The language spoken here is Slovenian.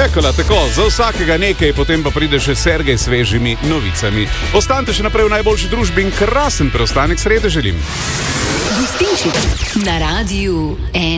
Ekala, tako, za vsakega nekaj, potem pa pride še Sergej s svežimi novicami. Ostanite še naprej v najboljši družbi in krasen preostanek srede želim. Gostinček na Radiu 1.